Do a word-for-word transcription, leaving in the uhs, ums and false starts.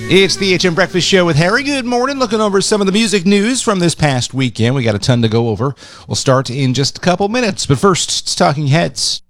It's the H M Breakfast Show with Harry. Good morning. Looking over some of the music news from this past weekend. We got a ton to go over. We'll start in just a couple minutes. But first, it's Talking Heads.